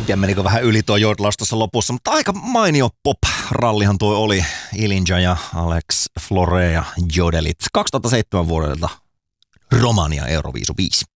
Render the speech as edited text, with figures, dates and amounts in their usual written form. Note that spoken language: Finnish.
tiedä menikö vähän yli tuo jodlaus tuossa lopussa, mutta aika mainio pop-rallihan tuo oli. Ilinja ja Alex Flore ja jodelit 2007 vuodelta Romania Euroviisu 5.